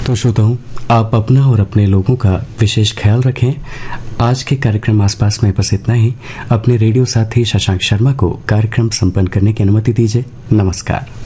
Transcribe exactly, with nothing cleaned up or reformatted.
तो श्रोताओं, आप अपना और अपने लोगों का विशेष ख्याल रखें। आज के कार्यक्रम आसपास में बस इतना ही। अपने रेडियो साथी शशांक शर्मा को कार्यक्रम संपन्न करने की अनुमति दीजिए। नमस्कार।